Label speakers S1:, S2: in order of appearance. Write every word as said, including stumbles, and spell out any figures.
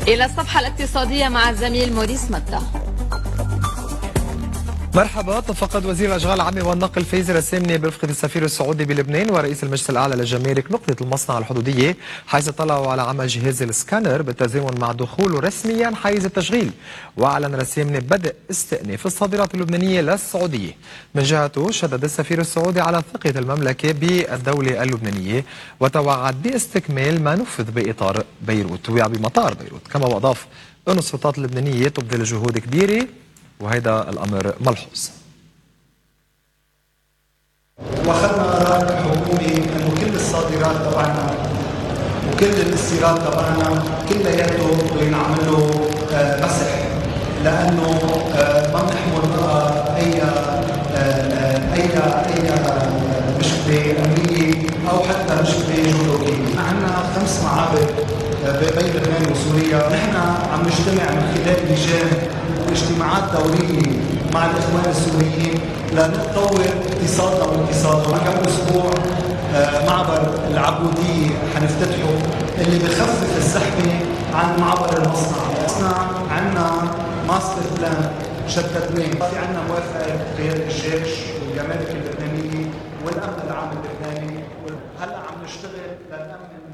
S1: إلى الصفحة الاقتصادية مع الزميل موريس متى.
S2: مرحبا. اتفقد وزير الاشغال العامه والنقل فايز الرسامني برفقه السفير السعودي بلبنان ورئيس المجلس الاعلى للجمارك نقطه المصنع الحدوديه، حيث طلعوا على عمل جهاز السكانر بالتزامن مع دخوله رسميا حيز التشغيل. واعلن الرسامني بدء استئناف الصادرات اللبنانيه للسعوديه. من جهته شدد السفير السعودي على ثقه المملكه بالدوله اللبنانيه وتوعد باستكمال ما نفذ باطار بيروت وبمطار بيروت، كما واضاف أن السلطات اللبنانيه تبذل جهود كبيره وهذا الأمر ملحوظ.
S3: واخذنا قرار حكومي انه كل الصادرات تبعنا وكل الاستيراد تبعنا كلياته بده ينعمل له مسح، لانه ما بنحمل بقى اي اي اي مشكله امنيه او حتى مشكله جغرافيه. عندنا خمس معابد بين لبنان وسوريا، نحن عم نجتمع من خلال لجان واجتماعات دوريه مع الاخوان السوريين لنطور اقتصادنا واقتصادهم. كم اسبوع معبر العبوديه حنفتتحه اللي بخفف الزحمه عن معبر المصنع. المصنع عندنا ماستر بلان شددناه، في عندنا موافقه قياده الجيش والجمارك اللبنانيه والامن العام اللبناني، هلا عم نشتغل لنامن